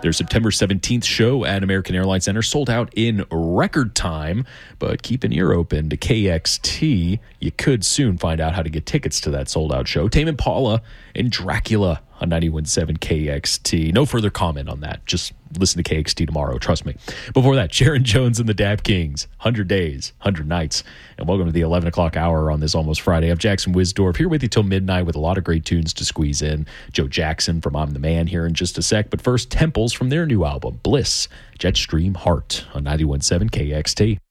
Their September 17th show at American Airlines Center sold out in record time, but keep an ear open to KXT. You could soon find out how to get tickets to that sold-out show. Tame Impala and Dracula on 91.7 KXT. No further comment on that. Just listen to KXT tomorrow, trust me. Before that, Sharon Jones and the Dap Kings, 100 Days, 100 Nights. And welcome to the 11 o'clock hour on this almost Friday. I'm Jackson Wisdorf, here with you till midnight with a lot of great tunes to squeeze in. Joe Jackson from I'm the Man here in just a sec. But first, Temples from their new album, Bliss, Jetstream Heart on 91.7 KXT.